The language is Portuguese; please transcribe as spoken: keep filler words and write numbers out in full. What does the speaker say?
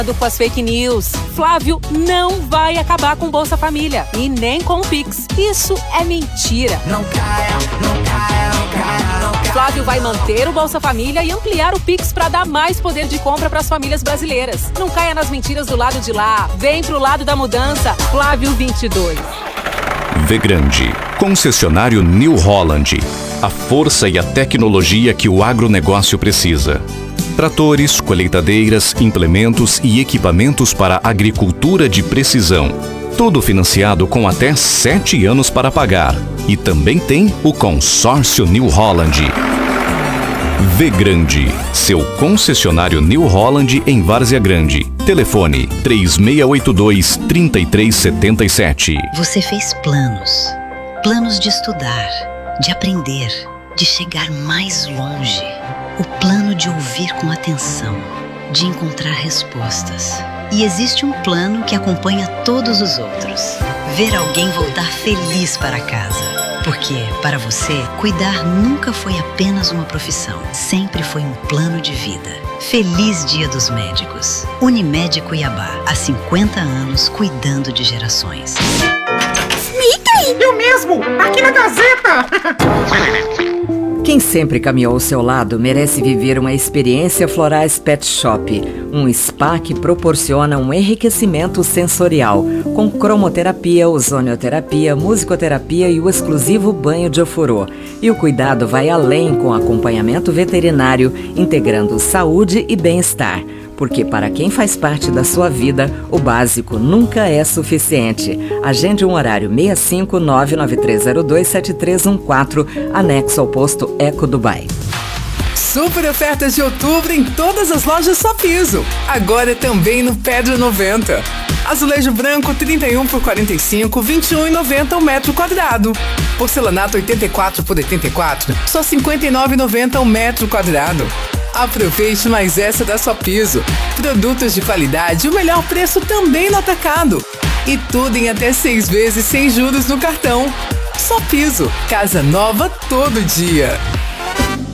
com as fake news. Flávio não vai acabar com Bolsa Família e nem com o Pix. Isso é mentira. Não caia, não caia, não caia, não caia. Flávio vai manter o Bolsa Família e ampliar o Pix para dar mais poder de compra para as famílias brasileiras. Não caia nas mentiras do lado de lá. Vem pro lado da mudança. Flávio vinte e dois. Vegrande, concessionário New Holland. A força e a tecnologia que o agronegócio precisa. Tratores, colheitadeiras, implementos e equipamentos para agricultura de precisão. Tudo financiado com até sete anos para pagar. E também tem o consórcio New Holland. Vegrande, seu concessionário New Holland em Várzea Grande. Telefone três seis oito dois, três três sete sete. Você fez planos. Planos de estudar, de aprender, de chegar mais longe. O plano de ouvir com atenção, de encontrar respostas. E existe um plano que acompanha todos os outros. Ver alguém voltar feliz para casa. Porque, para você, cuidar nunca foi apenas uma profissão. Sempre foi um plano de vida. Feliz Dia dos Médicos. Unimed Cuiabá. Há cinquenta anos, cuidando de gerações. Mickey! Eu mesmo! Aqui na Gazeta! Quem sempre caminhou ao seu lado merece viver uma experiência Florais Pet Shop, um spa que proporciona um enriquecimento sensorial, com cromoterapia, ozonioterapia, musicoterapia e o exclusivo banho de ofurô. E o cuidado vai além com acompanhamento veterinário, integrando saúde e bem-estar. Porque para quem faz parte da sua vida, o básico nunca é suficiente. Agende um horário seis cinco nove nove três zero dois sete três um quatro, anexo ao posto Eco Dubai. Super ofertas de outubro em todas as lojas Só Piso. Agora também no Pedra noventa. Azulejo branco trinta e um por quarenta e cinco, vinte e um reais e noventa centavos o metro quadrado. Porcelanato oitenta e quatro por oitenta e quatro, só cinquenta e nove reais e noventa centavos o metro quadrado. Aproveite mais essa da Só Piso. Produtos de qualidade e o melhor preço também no atacado. E tudo em até seis vezes sem juros no cartão. Só Piso. Casa nova todo dia.